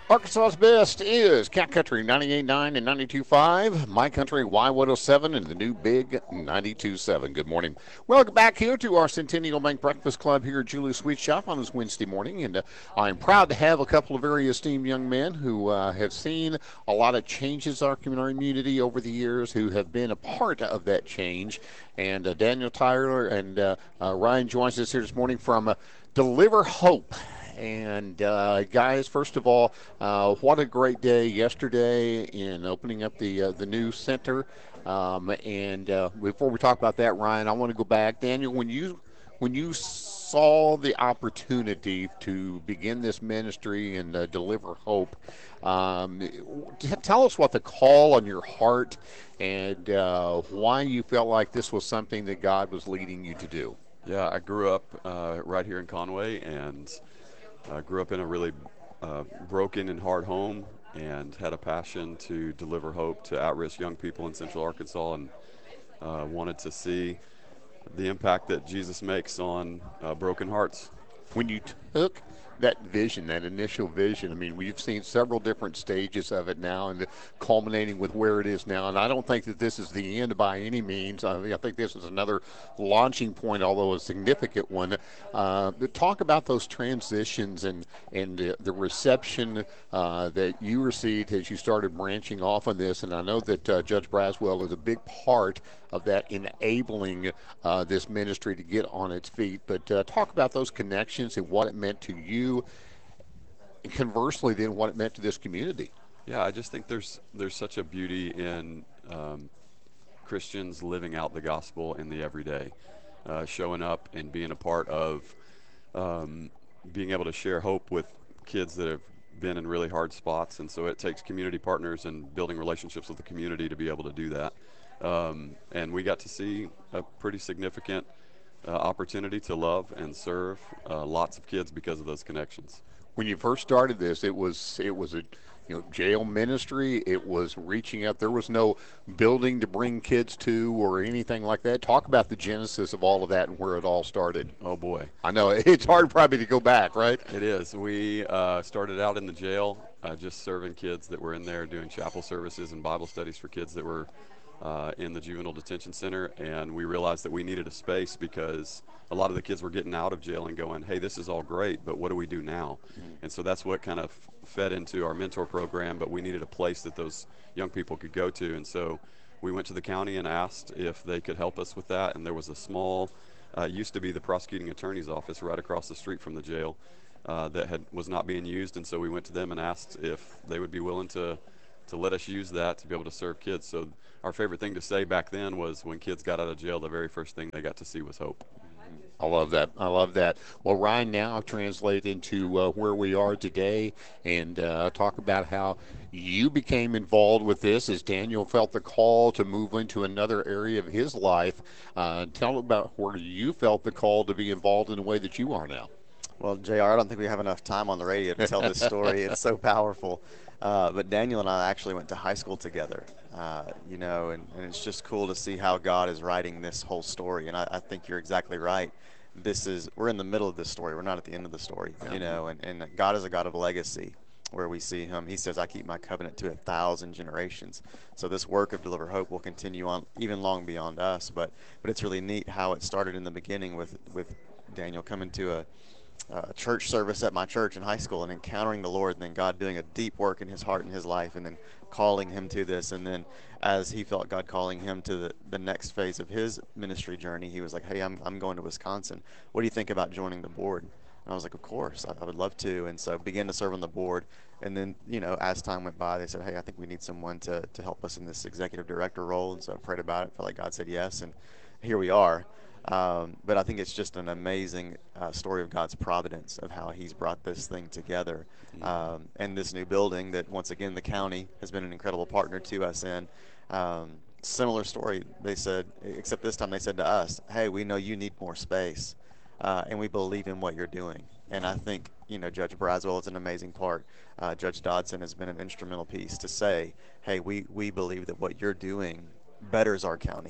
Arkansas's best is Cat Country 98.9 and 92.5. My Country Y107 and the new big 92.7. Good morning. Welcome back here to our Centennial Bank Breakfast Club here at Julie's Sweet Shop on this Wednesday morning. And I'm proud to have a couple of very esteemed young men who have seen a lot of changes in our community over the years, who have been a part of that change. And Daniel Tyler and Ryan joins us here this morning from Deliver Hope. And guys, first of all, what a great day yesterday in opening up the new center. And before we talk about that, Ryan, I want to go back. Daniel, when you saw the opportunity to begin this ministry and deliver hope, tell us what the call on your heart and why you felt like this was something that God was leading you to do. Yeah, I grew up right here in Conway and grew up in a really broken and hard home and had a passion to deliver hope to at-risk young people in Central Arkansas and wanted to see the impact that Jesus makes on broken hearts. When you took that vision, that initial vision, I mean, we've seen several different stages of it now and culminating with where it is now. And I don't think that this is the end by any means. I think this is another launching point, although a significant one. Talk about those transitions and the reception that you received as you started branching off on this. And I know that Judge Braswell is a big part of that enabling this ministry to get on its feet. But talk about those connections and what it meant to you, and conversely, then what it meant to this community. Yeah, I just think there's such a beauty in Christians living out the gospel in the everyday, showing up and being a part of being able to share hope with kids that have been in really hard spots. And so it takes community partners and building relationships with the community to be able to do that. And we got to see a pretty significant opportunity to love and serve lots of kids because of those connections. When you first started this, it was a jail ministry. It was reaching out. There was no building to bring kids to or anything like that. Talk about the genesis of all of that and where it all started. Oh boy, I know it's hard probably to go back, right? it is. We started out in the jail, just serving kids that were in there doing chapel services and Bible studies for kids that were in the juvenile detention center, and we realized that we needed a space because a lot of the kids were getting out of jail and going, hey, this is all great, but what do we do now? And so that's what kind of fed into our mentor program, but we needed a place that those young people could go to. And so we went to the county and asked if they could help us with that, and there was a small, used to be the prosecuting attorney's office right across the street from the jail that was not being used, and so we went to them and asked if they would be willing to let us use that to be able to serve kids. So our favorite thing to say back then was when kids got out of jail, the very first thing they got to see was hope. I love that. I love that. Well, Ryan, now translate into where we are today and talk about how you became involved with this as Daniel felt the call to move into another area of his life. Tell about where you felt the call to be involved in the way that you are now. Well, JR, I don't think we have enough time on the radio to tell this story. It's so powerful. But Daniel and I actually went to high school together, and it's just cool to see how God is writing this whole story. And I think you're exactly right. We're in the middle of this story. We're not at the end of the story, and God is a God of legacy where we see him. He says, I keep my covenant to 1,000 generations. So this work of Deliver Hope will continue on even long beyond us. But it's really neat how it started in the beginning with Daniel coming to a church service at my church in high school and encountering the Lord, and then God doing a deep work in his heart and his life, and then calling him to this. And then as he felt God calling him to the next phase of his ministry journey, he was like, hey, I'm going to Wisconsin. What do you think about joining the board? And I was like, of course, I would love to. And so began to serve on the board. And then, as time went by, they said, hey, I think we need someone to help us in this executive director role. And so I prayed about it, felt like God said yes, and here we are. But I think it's just an amazing story of God's providence of how he's brought this thing together. And this new building that, once again, the county has been an incredible partner to us in. Similar story, they said, except this time they said to us, hey, we know you need more space, and we believe in what you're doing. And I think, Judge Braswell is an amazing part. Judge Dodson has been an instrumental piece to say, hey, we believe that what you're doing betters our county.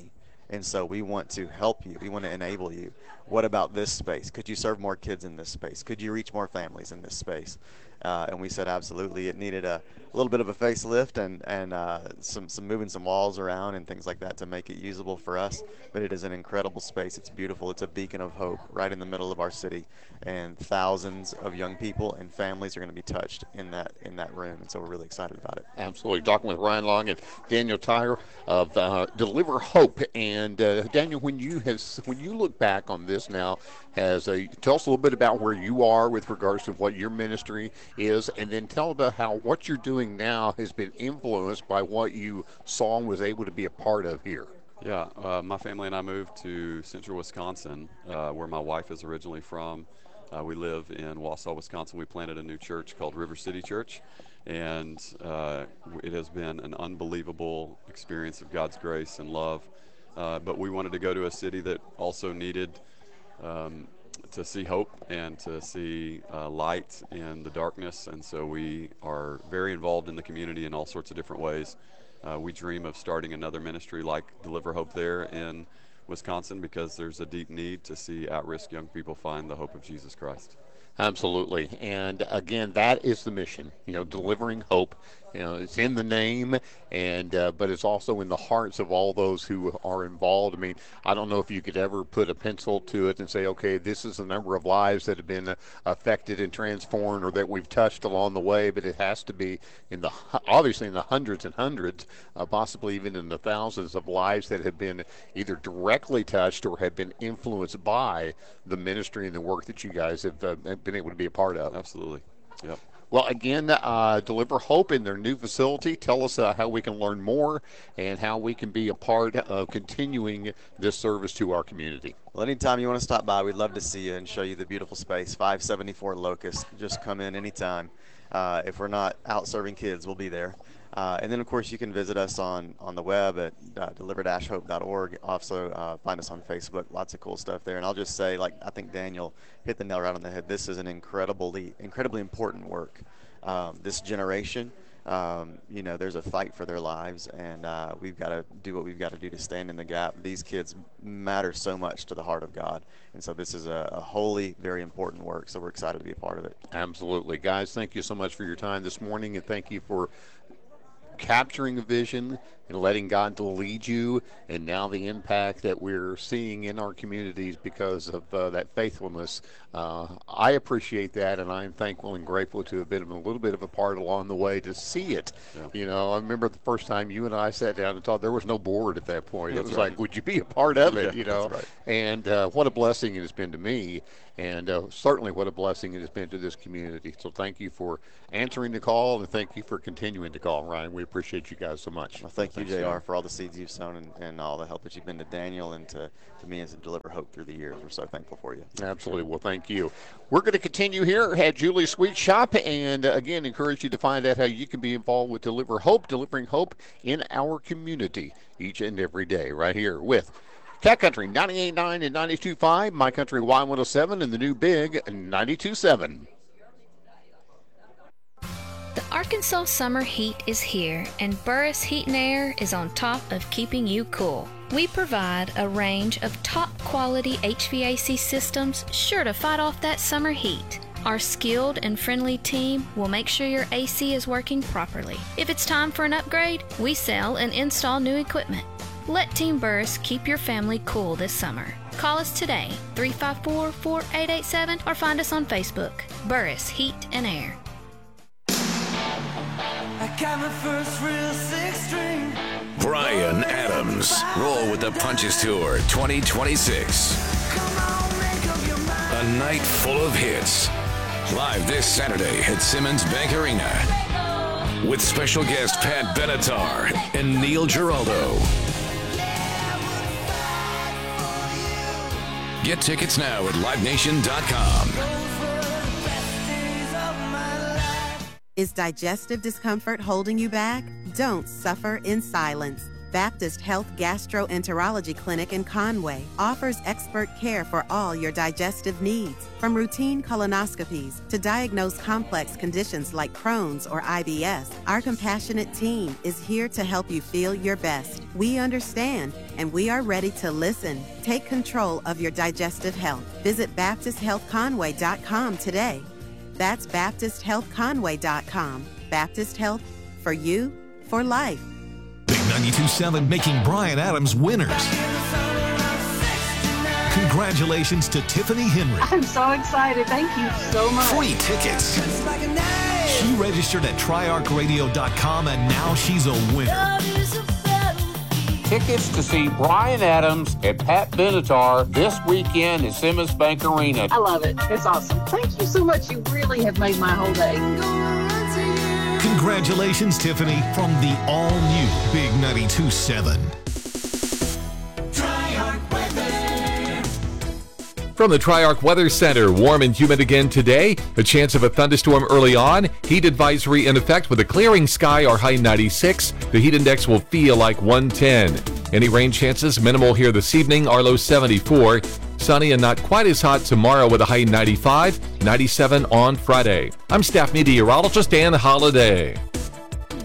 And so we want to help you. We want to enable you. What about this space? Could you serve more kids in this space? Could you reach more families in this space? And we said absolutely. It needed a little bit of a facelift and some moving some walls around and things like that to make it usable for us. But it is an incredible space. It's beautiful. It's a beacon of hope right in the middle of our city, and thousands of young people and families are going to be touched in that room. And so we're really excited about it. Absolutely. Talking with Ryan Long and Daniel Tyre of Deliver Hope. And Daniel, when you look back on this now, tell us a little bit about where you are with regards to what your ministry is, and then tell about how what you're doing now has been influenced by what you saw and was able to be a part of here. Yeah, my family and I moved to central Wisconsin, where my wife is originally from. We live in Wausau, Wisconsin. We planted a new church called River City Church, and it has been an unbelievable experience of God's grace and love. But we wanted to go to a city that also needed to see hope and to see light in the darkness, and so we are very involved in the community in all sorts of different ways. We dream of starting another ministry like Deliver Hope there in Wisconsin, because there's a deep need to see at-risk young people find the hope of Jesus Christ. Absolutely. And again, that is the mission, delivering hope. It's in the name, and but it's also in the hearts of all those who are involved. I mean, I don't know if you could ever put a pencil to it and say, okay, this is the number of lives that have been affected and transformed or that we've touched along the way, but it has to be obviously in the hundreds and hundreds, possibly even in the thousands of lives that have been either directly touched or have been influenced by the ministry and the work that you guys have been able to be a part of. Absolutely. Yep. Well, again, Deliver Hope in their new facility. Tell us how we can learn more and how we can be a part of continuing this service to our community. Well, anytime you want to stop by, we'd love to see you and show you the beautiful space. 574 Locust. Just come in anytime. If we're not out serving kids, we'll be there. And then, of course, you can visit us on the web at deliver-hope.org. Also, find us on Facebook. Lots of cool stuff there. And I'll just say, I think Daniel hit the nail right on the head. This is an incredibly important work. This generation, there's a fight for their lives, and we've got to do what we've got to do to stand in the gap. These kids matter so much to the heart of God. And so this is a holy, very important work. So we're excited to be a part of it. Absolutely. Guys, thank you so much for your time this morning, and thank you for capturing a vision and letting God to lead you, and now the impact that we're seeing in our communities because of that faithfulness. I appreciate that, and I'm thankful and grateful to have been a little bit of a part along the way to see it. Yeah. I remember the first time you and I sat down and talked, there was no board at that point. That's it was right. Like, would you be a part of it? That's right. And what a blessing it has been to me, and certainly what a blessing it has been to this community. So thank you for answering the call, and thank you for continuing to call, Ryan. We appreciate you guys so much. Well, thank you, JR, for all the seeds you've sown and all the help that you've been to Daniel and to me as a Deliver Hope through the years. We're so thankful for you. Absolutely. Well, thank you. We're going to continue here at Julie's Sweet Shop, and again, encourage you to find out how you can be involved with Deliver Hope, delivering hope in our community each and every day, right here with Cat Country 98.9 and 92.5, My Country Y107, and the new big 92.7. The Arkansas summer heat is here, and Burris Heat and Air is on top of keeping you cool. We provide a range of top-quality HVAC systems sure to fight off that summer heat. Our skilled and friendly team will make sure your AC is working properly. If it's time for an upgrade, we sell and install new equipment. Let Team Burris keep your family cool this summer. Call us today, 354-4887, or find us on Facebook, Burris Heat and Air. I got my first real six-string. Brian Adams. Roll with the Punches Tour 2026. Come on, make up your mind. A night full of hits. Live this Saturday at Simmons Bank Arena. With special guest Pat Benatar and Neil Giraldo. Get tickets now at livenation.com. Is digestive discomfort holding you back? Don't suffer in silence. Baptist Health Gastroenterology Clinic in Conway offers expert care for all your digestive needs, from routine colonoscopies to diagnose complex conditions like Crohn's or IBS. Our compassionate team is here to help you feel your best. We understand, and we are ready to listen. Take control of your digestive health. Visit BaptistHealthConway.com today. That's BaptistHealthConway.com. Baptist Health, for you, for life. Big 92.7 making Bryan Adams winners. Congratulations to Tiffany Henry. I'm so excited. Thank you so much. Free tickets. She registered at TriarchRadio.com and now she's a winner. Tickets to see Bryan Adams and Pat Benatar this weekend at Simmons Bank Arena. I love it. It's awesome. Thank you so much. You really have made my whole day. Congratulations, Tiffany, from the all-new Big 92.7. From the Triarch Weather Center, warm and humid again today. A chance of a thunderstorm early on. Heat advisory in effect with a clearing sky, our high 96. The heat index will feel like 110. Any rain chances minimal here this evening, our low 74. Sunny and not quite as hot tomorrow with a high 95, 97 on Friday. I'm staff meteorologist Dan Holliday.